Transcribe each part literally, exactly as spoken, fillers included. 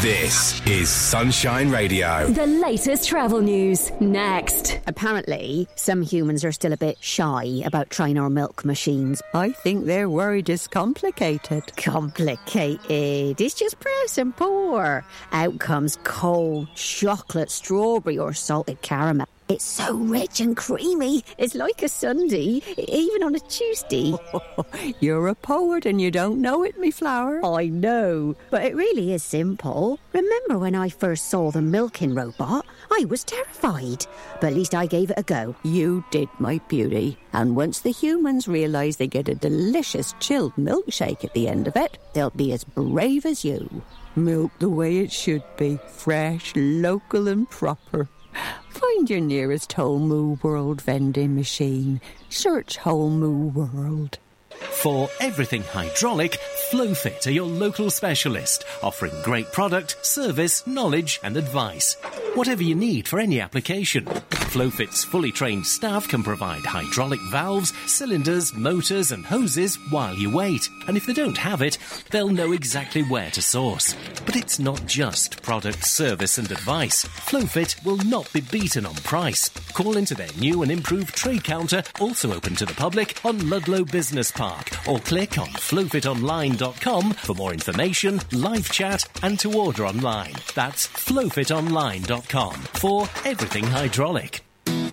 This is Sunshine Radio. The latest travel news, next. Apparently, some humans are still a bit shy about trying our milk machines. I think they're worried it's complicated. Complicated? It's just press and pour. Out comes cold chocolate, strawberry or salted caramel. It's so rich and creamy. It's like a sundae, even on a Tuesday. You're a poet and you don't know it, me flower. I know, but it really is simple. Remember when I first saw the milking robot? I was terrified, but at least I gave it a go. You did, my beauty. And once the humans realise they get a delicious chilled milkshake at the end of it, they'll be as brave as you. Milk the way it should be, fresh, local and proper. Find your nearest Whole Moo World vending machine. Search Whole Moo World. For everything hydraulic, Flowfit are your local specialist, offering great product, service, knowledge and advice. Whatever you need for any application. Flowfit's fully trained staff can provide hydraulic valves, cylinders, motors and hoses while you wait. And if they don't have it, they'll know exactly where to source. But it's not just product, service and advice. Flowfit will not be beaten on price. Call into their new and improved trade counter, also open to the public, on Ludlow Business Park, or click on flowfit online dot com for more information, live chat and to order online. That's flowfit online dot com for everything hydraulic.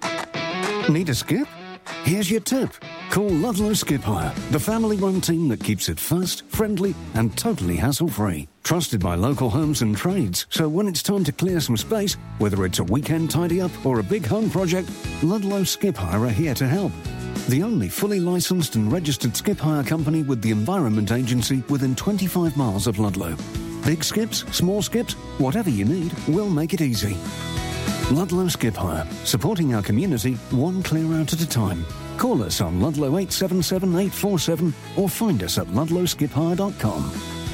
Need a skip? Here's your tip. Call Ludlow Skip Hire, the family-run team that keeps it fast, friendly and totally hassle-free. Trusted by local homes and trades, so when it's time to clear some space, whether it's a weekend tidy-up or a big home project, Ludlow Skip Hire are here to help. The only fully licensed and registered skip hire company with the Environment Agency within twenty-five miles of Ludlow. Big skips, small skips, whatever you need, we'll make it easy. Ludlow Skip Hire, supporting our community one clear out at a time. Call us on Ludlow eight seven seven eight four seven or find us at ludlow skip hire dot com.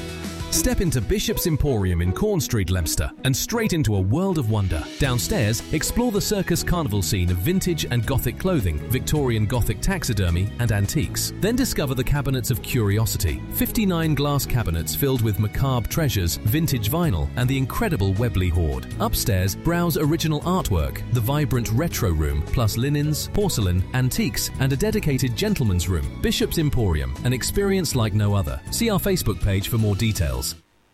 Step into Bishop's Emporium in Corn Street, Leicester, and straight into a world of wonder. Downstairs, explore the circus carnival scene of vintage and Gothic clothing, Victorian Gothic taxidermy, and antiques. Then discover the cabinets of curiosity. fifty-nine glass cabinets filled with macabre treasures, vintage vinyl, and the incredible Webley hoard. Upstairs, browse original artwork, the vibrant retro room, plus linens, porcelain, antiques, and a dedicated gentleman's room. Bishop's Emporium, an experience like no other. See our Facebook page for more details.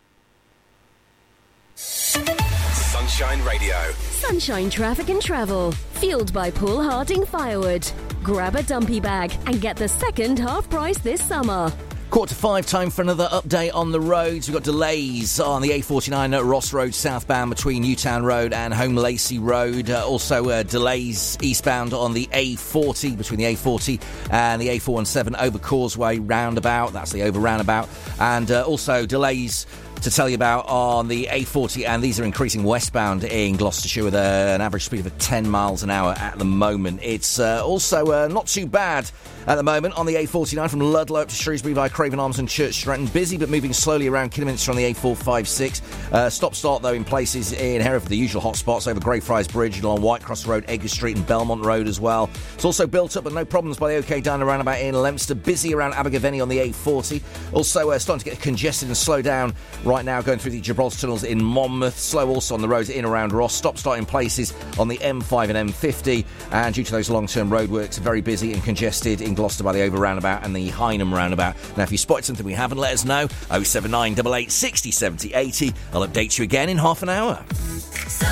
Sunshine Radio. Sunshine Traffic and Travel. Fueled by Paul Harding Firewood. Grab a dumpy bag and get the second half price this summer. Quarter to five, time for another update on the roads. We've got delays on the A forty-nine at Ross Road southbound between Newtown Road and Home Lacey Road. Uh, also uh, delays eastbound on the A forty between the A forty and the A four seventeen over Causeway roundabout. That's the over roundabout. And uh, also delays to tell you about on the A forty, and these are increasing westbound in Gloucestershire with uh, an average speed of ten miles an hour at the moment. It's uh, also uh, not too bad at the moment on the A forty-nine from Ludlow up to Shrewsbury via Craven Arms and Church Stretton. Busy but moving slowly around Kidderminster on the A four fifty-six. Uh, Stop-start though in places in Hereford, the usual hotspots over Greyfriars Bridge and along Whitecross Road, Edgar Street and Belmont Road as well. It's also built up but no problems by the OK Diner roundabout in Leominster. Busy around Abergavenny on the A forty. Also uh, starting to get congested and slow down right now going through the Gibraltar tunnels in Monmouth. Slow also on the roads in around Ross. Stop-start in places on the M five and M fifty. And due to those long-term roadworks, very busy and congested in Gloucester by the over roundabout and the Hynham roundabout. Now, if you spotted something we haven't, let us know. oh seven nine eight eight, six oh, seventy, eighty. I'll update you again in half an hour.